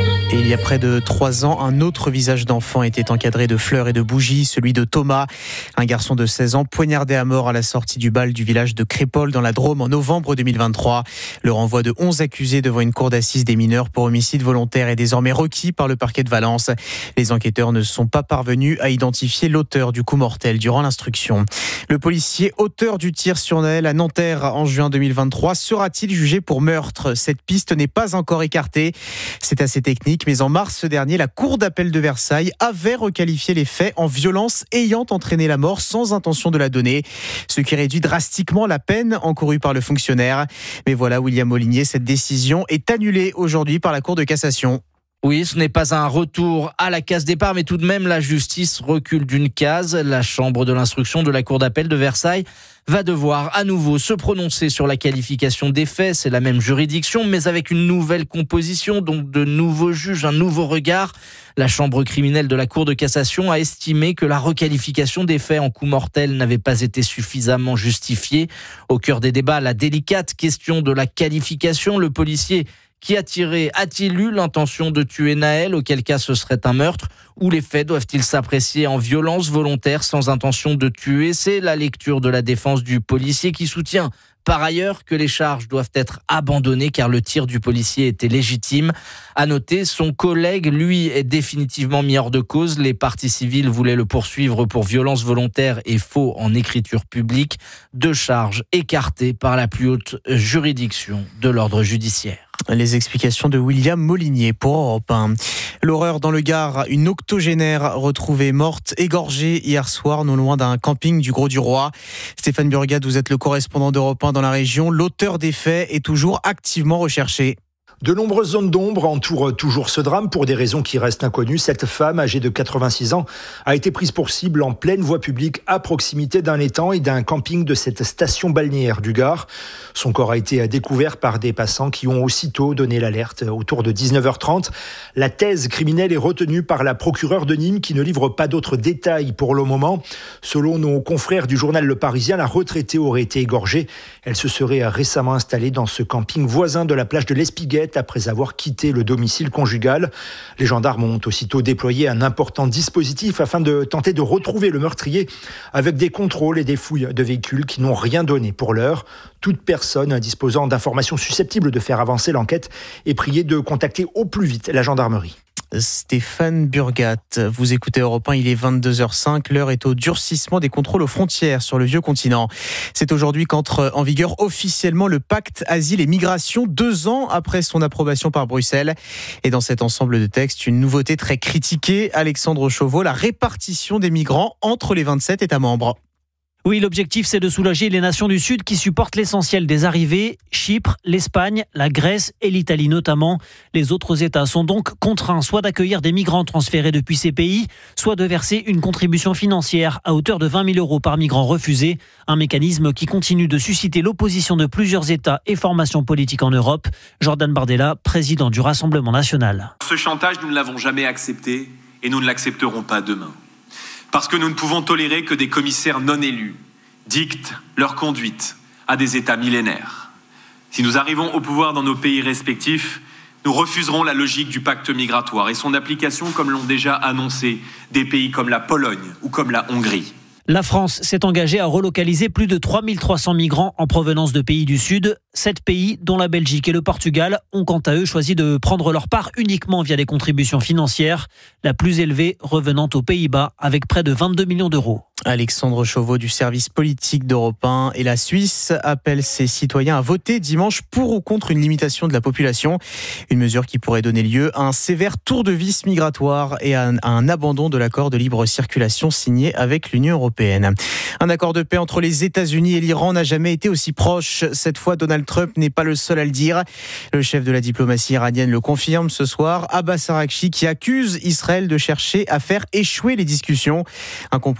Il y a près de trois ans, un autre visage d'enfant était encadré de fleurs et de bougies, celui de Thomas, un garçon de seize ans poignardé à mort à la sortie du bal du village de Crépol dans la Drôme en novembre deux mille vingt-trois. Le renvoi de onze accusés devant une cour d'assises des mineurs pour homicide volontaire est désormais requis par le parquet de Valence. Les enquêteurs ne sont pas parvenus à identifier l'auteur du coup mortel durant l'instruction. Le policier auteur du tir sur Naël à Nanterre en juin deux mille vingt-trois sera-t-il jugé pour meurtre ? Cette piste n'est pas encore écartée. C'est assez technique, mais en mars dernier, la Cour d'appel de Versailles avait requalifié les faits en violence ayant entraîné la mort sans intention de la donner, ce qui réduit drastiquement la peine encourue par le fonctionnaire. Mais voilà, William Molinier, cette décision est annulée aujourd'hui par la Cour de cassation. Oui, ce n'est pas un retour à la case départ, mais tout de même, la justice recule d'une case. La chambre de l'instruction de la Cour d'appel de Versailles va devoir à nouveau se prononcer sur la qualification des faits. C'est la même juridiction, mais avec une nouvelle composition, donc de nouveaux juges, un nouveau regard. La chambre criminelle de la Cour de cassation a estimé que la requalification des faits en coup mortel n'avait pas été suffisamment justifiée. Au cœur des débats, la délicate question de la qualification. Le policier qui a tiré a-t-il eu l'intention de tuer Naël, auquel cas ce serait un meurtre, ou les faits doivent-ils s'apprécier en violence volontaire sans intention de tuer ? C'est la lecture de la défense du policier qui soutient par ailleurs que les charges doivent être abandonnées car le tir du policier était légitime. À noter, son collègue, lui, est définitivement mis hors de cause. Les parties civiles voulaient le poursuivre pour violence volontaire et faux en écriture publique. Deux charges écartées par la plus haute juridiction de l'ordre judiciaire. Les explications de William Molinier pour Europe un. L'horreur dans le Gard, une octogénaire retrouvée morte, égorgée hier soir, non loin d'un camping du Grau-du-Roi. Stéphane Burgat, vous êtes le correspondant d'Europe un dans la région. L'auteur des faits est toujours activement recherché. De nombreuses zones d'ombre entourent toujours ce drame pour des raisons qui restent inconnues. Cette femme, âgée de quatre-vingt-six ans, a été prise pour cible en pleine voie publique à proximité d'un étang et d'un camping de cette station balnéaire du Gard. Son corps a été découvert par des passants qui ont aussitôt donné l'alerte. Autour de dix-neuf heures trente, la thèse criminelle est retenue par la procureure de Nîmes qui ne livre pas d'autres détails pour le moment. Selon nos confrères du journal Le Parisien, la retraitée aurait été égorgée. Elle se serait récemment installée dans ce camping voisin de la plage de l'Espiguette après avoir quitté le domicile conjugal. Les gendarmes ont aussitôt déployé un important dispositif afin de tenter de retrouver le meurtrier avec des contrôles et des fouilles de véhicules qui n'ont rien donné pour l'heure. Toute personne disposant d'informations susceptibles de faire avancer l'enquête est priée de contacter au plus vite la gendarmerie. Stéphane Burgat, vous écoutez Europe un, il est vingt-deux heures cinq, l'heure est au durcissement des contrôles aux frontières sur le vieux continent. C'est aujourd'hui qu'entre en vigueur officiellement le pacte asile et migration, deux ans après son approbation par Bruxelles. Et dans cet ensemble de textes, une nouveauté très critiquée, Alexandre Chauveau, la répartition des migrants entre les vingt-sept États membres. Oui, l'objectif, c'est de soulager les nations du Sud qui supportent l'essentiel des arrivées. Chypre, l'Espagne, la Grèce et l'Italie notamment. Les autres États sont donc contraints soit d'accueillir des migrants transférés depuis ces pays, soit de verser une contribution financière à hauteur de vingt mille euros par migrant refusé. Un mécanisme qui continue de susciter l'opposition de plusieurs États et formations politiques en Europe. Jordan Bardella, président du Rassemblement national. Ce chantage, nous ne l'avons jamais accepté et nous ne l'accepterons pas demain. Parce que nous ne pouvons tolérer que des commissaires non élus dictent leur conduite à des États millénaires. Si nous arrivons au pouvoir dans nos pays respectifs, nous refuserons la logique du pacte migratoire et son application comme l'ont déjà annoncé des pays comme la Pologne ou comme la Hongrie. La France s'est engagée à relocaliser plus de trois mille trois cents migrants en provenance de pays du Sud. Sept pays, dont la Belgique et le Portugal, ont quant à eux choisi de prendre leur part uniquement via des contributions financières, la plus élevée revenant aux Pays-Bas avec près de vingt-deux millions d'euros. Alexandre Chauveau du service politique d'Europe un et la Suisse appelle ses citoyens à voter dimanche pour ou contre une limitation de la population. Une mesure qui pourrait donner lieu à un sévère tour de vis migratoire et à un, à un abandon de l'accord de libre circulation signé avec l'Union européenne. Un accord de paix entre les États-Unis et l'Iran n'a jamais été aussi proche. Cette fois, Donald Trump n'est pas le seul à le dire. Le chef de la diplomatie iranienne le confirme ce soir. Abbas Araghchi qui accuse Israël de chercher à faire échouer les discussions. Un compromis qui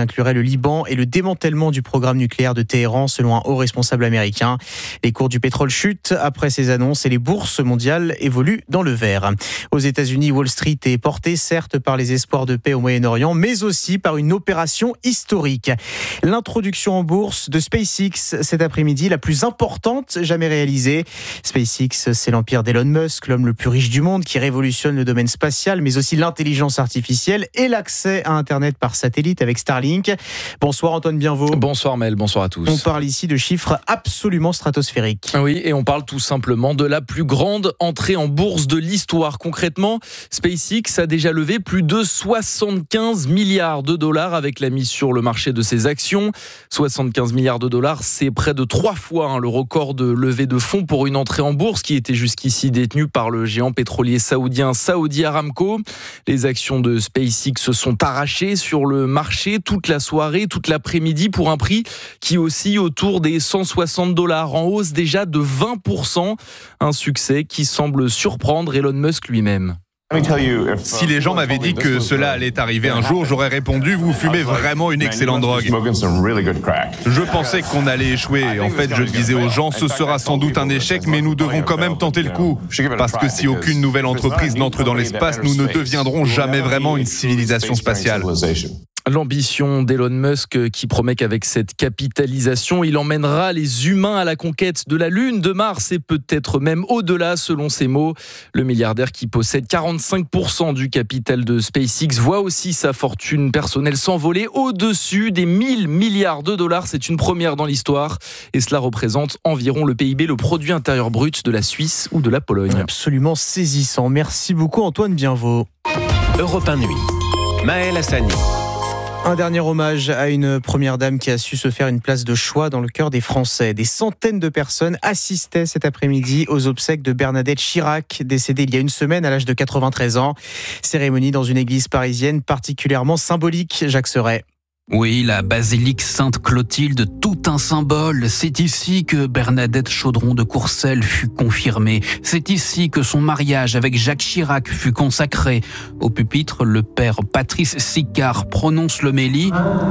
inclurait le Liban et le démantèlement du programme nucléaire de Téhéran, selon un haut responsable américain. Les cours du pétrole chutent après ces annonces et les bourses mondiales évoluent dans le vert. Aux États-Unis, Wall Street est portée certes par les espoirs de paix au Moyen-Orient, mais aussi par une opération historique. L'introduction en bourse de SpaceX cet après-midi, la plus importante jamais réalisée. SpaceX, c'est l'empire d'Elon Musk, l'homme le plus riche du monde qui révolutionne le domaine spatial, mais aussi l'intelligence artificielle et l'accès à Internet par satellite avec Starlink. Bonsoir Antoine Bienvaux. Bonsoir Mel, bonsoir à tous. On parle ici de chiffres absolument stratosphériques. Oui, et on parle tout simplement de la plus grande entrée en bourse de l'histoire. Concrètement, SpaceX a déjà levé plus de soixante-quinze milliards de dollars avec la mise sur le marché de ses actions. soixante-quinze milliards de dollars, c'est près de trois fois hein, le record de levée de fonds pour une entrée en bourse qui était jusqu'ici détenue par le géant pétrolier saoudien Saudi Aramco. Les actions de SpaceX se sont arrachées sur le marché toute la soirée, toute l'après-midi pour un prix qui oscille autour des cent soixante dollars, en hausse déjà de vingt pour cent. Un succès qui semble surprendre Elon Musk lui-même. Si les gens m'avaient dit que cela allait arriver un jour, j'aurais répondu « Vous fumez vraiment une excellente drogue ». Je pensais qu'on allait échouer. En fait, je disais aux gens « Ce sera sans doute un échec, mais nous devons quand même tenter le coup. Parce que si aucune nouvelle entreprise n'entre dans l'espace, nous ne deviendrons jamais vraiment une civilisation spatiale ». L'ambition d'Elon Musk qui promet qu'avec cette capitalisation, il emmènera les humains à la conquête de la Lune, de Mars et peut-être même au-delà, selon ses mots. Le milliardaire qui possède quarante-cinq pour cent du capital de SpaceX voit aussi sa fortune personnelle s'envoler au-dessus des mille milliards de dollars. C'est une première dans l'histoire et cela représente environ le P I B, le produit intérieur brut de la Suisse ou de la Pologne. Absolument saisissant. Merci beaucoup Antoine Bienveau. Europe un Nuit. Maël Hassani. Un dernier hommage à une première dame qui a su se faire une place de choix dans le cœur des Français. Des centaines de personnes assistaient cet après-midi aux obsèques de Bernadette Chirac, décédée il y a une semaine à l'âge de quatre-vingt-treize ans. Cérémonie dans une église parisienne particulièrement symbolique, Jacques Serret. Oui, la basilique Sainte-Clotilde, tout un symbole. C'est ici que Bernadette Chaudron de Courcelles fut confirmée. C'est ici que son mariage avec Jacques Chirac fut consacré. Au pupitre, le père Patrice Sicard prononce l'homélie.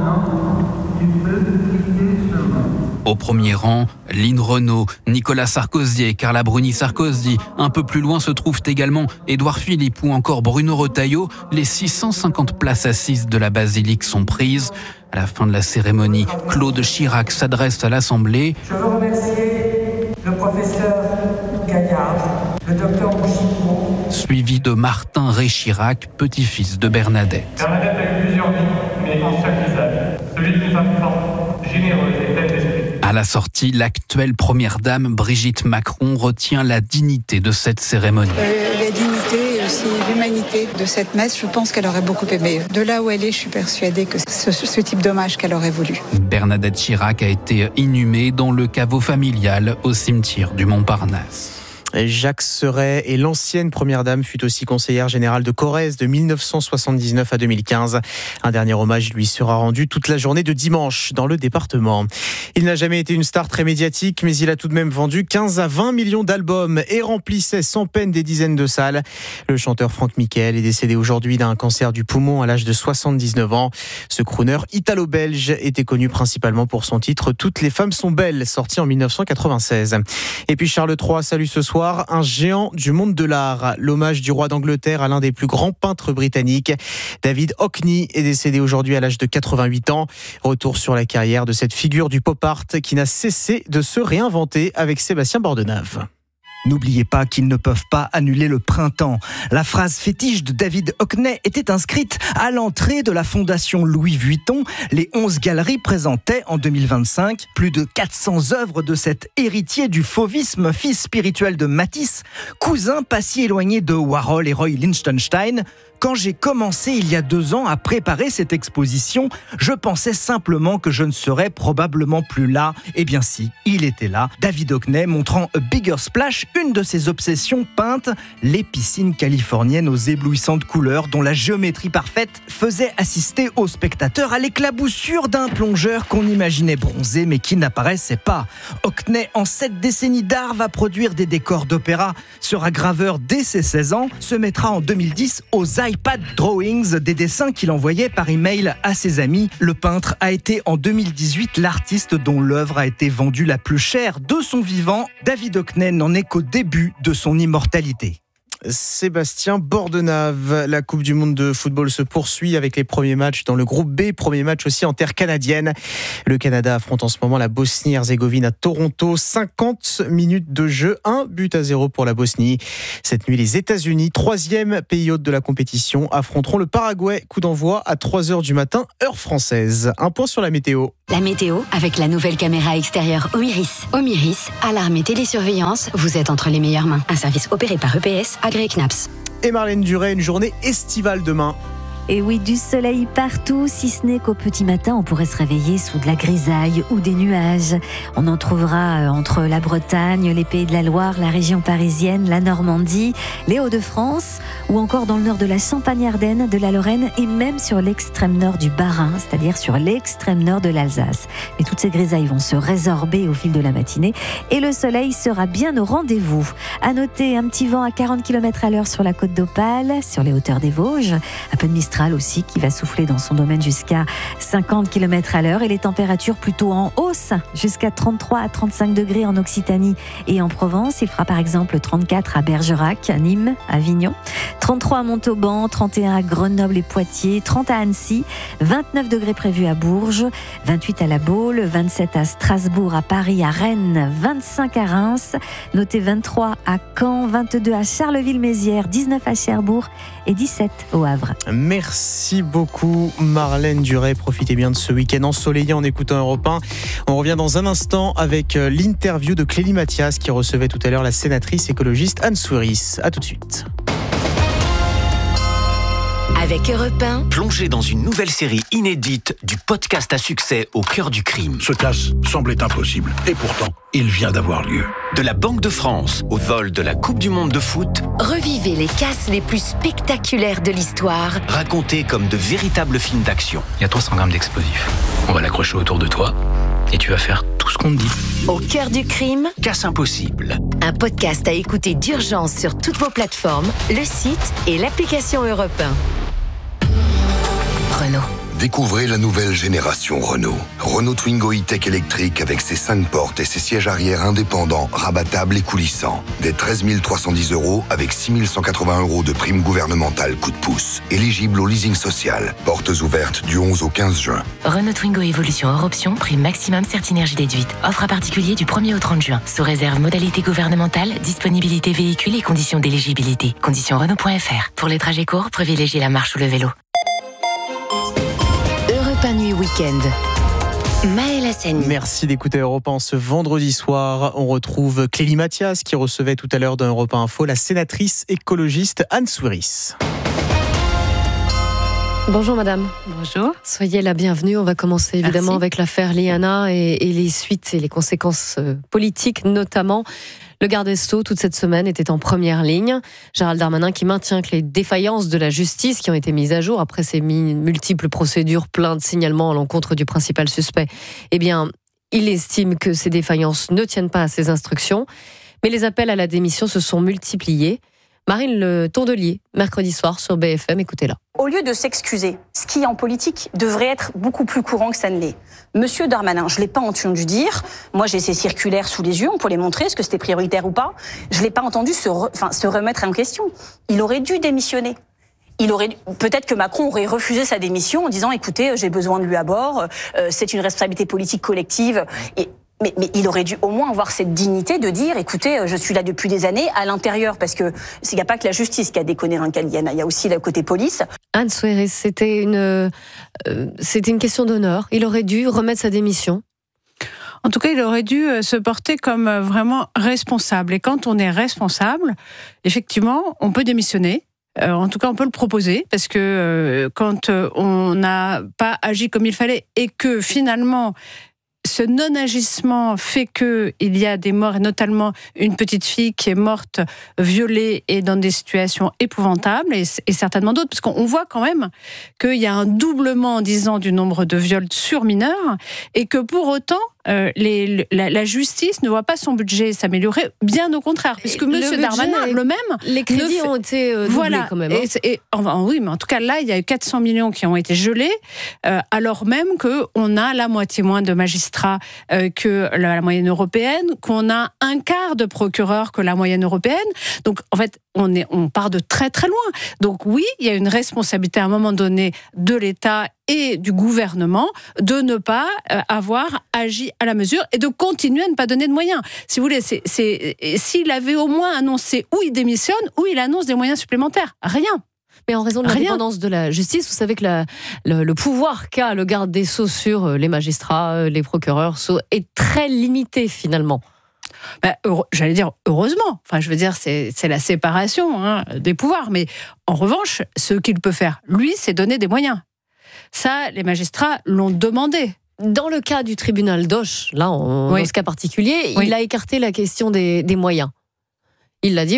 Au premier rang, Lynn Renault, Nicolas Sarkozy et Carla Bruni Sarkozy. Un peu plus loin se trouvent également Édouard Philippe ou encore Bruno Retailleau. Les six cent cinquante places assises de la basilique sont prises. À la fin de la cérémonie, Claude Chirac s'adresse à l'Assemblée. Je veux remercier le professeur Gaillard, le docteur Bouchicot. Suivi de Martin Ré Chirac, petit-fils de Bernadette. Bernadette a eu plusieurs vies, mais en chaque visage, celui d'une femme forte, généreuse et pleine d'esprit. À la sortie, l'actuelle première dame, Brigitte Macron, retient la dignité de cette cérémonie. Euh, la dignité et aussi l'humanité de cette messe, je pense qu'elle aurait beaucoup aimé. De là où elle est, je suis persuadée que c'est ce, ce type d'hommage qu'elle aurait voulu. Bernadette Chirac a été inhumée dans le caveau familial au cimetière du Montparnasse. Jacques Serret et l'ancienne première dame fut aussi conseillère générale de Corrèze de mille neuf cent soixante-dix-neuf à deux mille quinze. Un dernier hommage lui sera rendu toute la journée de dimanche dans le département. Il n'a jamais été une star très médiatique, mais il a tout de même vendu quinze à vingt millions d'albums et remplissait sans peine des dizaines de salles. Le chanteur Franck Michael est décédé aujourd'hui d'un cancer du poumon à l'âge de soixante-dix-neuf ans. Ce crooner italo-belge était connu principalement pour son titre « Toutes les femmes sont belles », sorti en mille neuf cent quatre-vingt-seize. Et puis Charles trois salue ce soir un géant du monde de l'art. L'hommage du roi d'Angleterre à l'un des plus grands peintres britanniques. David Hockney est décédé aujourd'hui à l'âge de quatre-vingt-huit ans. Retour sur la carrière de cette figure du pop art qui n'a cessé de se réinventer avec Sébastien Bordenave. N'oubliez pas qu'ils ne peuvent pas annuler le printemps. La phrase fétiche de David Hockney était inscrite à l'entrée de la fondation Louis Vuitton. Les onze galeries présentaient en deux mille vingt-cinq plus de quatre cents œuvres de cet héritier du fauvisme, fils spirituel de Matisse, cousin pas si éloigné de Warhol et Roy Lichtenstein. Quand j'ai commencé il y a deux ans à préparer cette exposition, je pensais simplement que je ne serais probablement plus là. Eh bien si, il était là. David Hockney montrant A Bigger Splash, une de ses obsessions peintes, les piscines californiennes aux éblouissantes couleurs dont la géométrie parfaite faisait assister aux spectateurs à l'éclaboussure d'un plongeur qu'on imaginait bronzé mais qui n'apparaissait pas. Hockney, en sept décennies d'art, va produire des décors d'opéra, sera graveur dès ses seize ans, se mettra en deux mille dix aux iPad Drawings, des dessins qu'il envoyait par email à ses amis. Le peintre a été en deux mille dix-huit l'artiste dont l'œuvre a été vendue la plus chère de son vivant. David Hockney n'en est qu'au début de son immortalité. Sébastien Bordenave. La Coupe du Monde de football se poursuit avec les premiers matchs dans le groupe B, premier match aussi en terre canadienne. Le Canada affronte en ce moment la Bosnie-Herzégovine à Toronto. cinquante minutes de jeu, un but à zéro pour la Bosnie. Cette nuit, les États-Unis, troisième pays hôte de la compétition, affronteront le Paraguay. Coup d'envoi à trois heures du matin, heure française. Un point sur la météo. La météo avec la nouvelle caméra extérieure Omiris. Omiris, alarme et télésurveillance, vous êtes entre les meilleures mains. Un service opéré par E P S, agréé C N A P S. Et Marlène Duret, une journée estivale demain. Et oui, du soleil partout, si ce n'est qu'au petit matin, on pourrait se réveiller sous de la grisaille ou des nuages. On en trouvera entre la Bretagne, les Pays de la Loire, la région parisienne, la Normandie, les Hauts-de-France, ou encore dans le nord de la Champagne-Ardenne, de la Lorraine et même sur l'extrême nord du Bas-Rhin, c'est-à-dire sur l'extrême nord de l'Alsace. Mais toutes ces grisailles vont se résorber au fil de la matinée et le soleil sera bien au rendez-vous. À noter un petit vent à quarante kilomètres à l'heure sur la côte d'Opale, sur les hauteurs des Vosges, un peu de mistral aussi qui va souffler dans son domaine jusqu'à cinquante kilomètres à l'heure et les températures plutôt en hausse jusqu'à trente-trois à trente-cinq degrés en Occitanie et en Provence. Il fera par exemple trente-quatre à Bergerac, à Nîmes, à Avignon, trente-trois à Montauban, trente et un à Grenoble et Poitiers, trente à Annecy, vingt-neuf degrés prévus à Bourges, vingt-huit à La Baule, vingt-sept à Strasbourg, à Paris, à Rennes, vingt-cinq à Reims, notez vingt-trois à Caen, vingt-deux à Charleville-Mézières, dix-neuf à Cherbourg et dix-sept au Havre. Merci beaucoup Marlène Duret. Profitez bien de ce week-end ensoleillé en écoutant Europe un. On revient dans un instant avec l'interview de Clélie Mathias qui recevait tout à l'heure la sénatrice écologiste Anne Souris. A tout de suite. Avec Europe un, plongez dans une nouvelle série inédite du podcast à succès au cœur du crime. Ce casse semblait impossible et pourtant, il vient d'avoir lieu. De la Banque de France au vol de la Coupe du Monde de foot, revivez les casses les plus spectaculaires de l'histoire, racontés comme de véritables films d'action. Il y a trois cents grammes d'explosifs. On va l'accrocher autour de toi et tu vas faire tout ce qu'on te dit. Au cœur du crime, Casse impossible. Un podcast à écouter d'urgence sur toutes vos plateformes, le site et l'application Europe un. Renault. Découvrez la nouvelle génération Renault. Renault Twingo e-Tech électrique avec ses cinq portes et ses sièges arrière indépendants, rabattables et coulissants. Des treize mille trois cent dix euros avec six mille cent quatre-vingts euros de prime gouvernementale coup de pouce. Éligible au leasing social. Portes ouvertes du onze au quinze juin. Renault Twingo Évolution hors option, prime maximum Certinergie déduite. Offre à particulier du premier au trente juin. Sous réserve modalité gouvernementale, disponibilité véhicule et conditions d'éligibilité. Conditions Renault point F R. Pour les trajets courts, privilégiez la marche ou le vélo. Nuit Week-end. Maël Hassani. Merci d'écouter Europe un ce vendredi soir. On retrouve Clélie Mathias qui recevait tout à l'heure dans Europe un Info la sénatrice écologiste Anne Souris. Bonjour madame. Bonjour. Soyez la bienvenue. On va commencer évidemment Merci. avec l'affaire Liana et, et les suites et les conséquences politiques notamment. Le garde des Sceaux, toute cette semaine, était en première ligne. Gérald Darmanin qui maintient que les défaillances de la justice qui ont été mises à jour après ces multiples procédures, plaintes, signalements à l'encontre du principal suspect, eh bien, il estime que ces défaillances ne tiennent pas à ses instructions. Mais les appels à la démission se sont multipliés. Marine Le Tondelier, mercredi soir sur B F M, écoutez-la. Au lieu de s'excuser, ce qui en politique devrait être beaucoup plus courant que ça ne l'est. Monsieur Darmanin, je ne l'ai pas entendu dire, moi j'ai ces circulaires sous les yeux, on peut les montrer, est-ce que c'était prioritaire ou pas? Je ne l'ai pas entendu se, re, enfin, se remettre en question. Il aurait dû démissionner. Il aurait, peut-être que Macron aurait refusé sa démission en disant, écoutez, j'ai besoin de lui à bord, euh, c'est une responsabilité politique collective. Et Mais, mais il aurait dû au moins avoir cette dignité de dire, écoutez, je suis là depuis des années à l'intérieur, parce que il n'y a pas que la justice qui a déconné dans le cas de Liana, il y a aussi le côté police. Anne Souris, c'était une, euh, c'était une question d'honneur. Il aurait dû remettre sa démission. En tout cas, il aurait dû se porter comme vraiment responsable. Et quand on est responsable, effectivement, on peut démissionner. Euh, en tout cas, on peut le proposer, parce que euh, quand on n'a pas agi comme il fallait et que finalement ce non-agissement fait qu'il y a des morts, et notamment une petite fille qui est morte, violée et dans des situations épouvantables, et, et certainement d'autres, parce qu'on voit quand même qu'il y a un doublement en dix ans du nombre de viols sur mineurs, et que pour autant, euh, les, la, la justice ne voit pas son budget s'améliorer, bien au contraire, puisque M. Darmanin, le même... Les crédits fait... ont été euh, doublés voilà. quand même. Hein. Et, et, enfin, oui, mais en tout cas, là, il y a eu quatre cents millions qui ont été gelés, euh, alors même qu'on a la moitié moins de magistrats euh, que la, la moyenne européenne, qu'on a un quart de procureurs que la moyenne européenne. Donc, en fait, on, est, on part de très, très loin. Donc, oui, il y a une responsabilité à un moment donné de l'État et du gouvernement de ne pas euh, avoir agi à la mesure et de continuer à ne pas donner de moyens. Si vous voulez, c'est, c'est, s'il avait au moins annoncé où il démissionne, où il annonce des moyens supplémentaires. Rien. Mais en raison de l'indépendance de la justice, vous savez que la, le, le pouvoir qu'a le garde des Sceaux sur les magistrats, les procureurs, est très limité finalement. Ben, heure, j'allais dire heureusement. Enfin, je veux dire, c'est, c'est la séparation hein, des pouvoirs. Mais en revanche, ce qu'il peut faire, lui, c'est donner des moyens. Ça, les magistrats l'ont demandé. Dans le cas du tribunal d'Auch, là, en, oui. dans ce cas particulier, oui. il a écarté la question des, des moyens. Il l'a dit.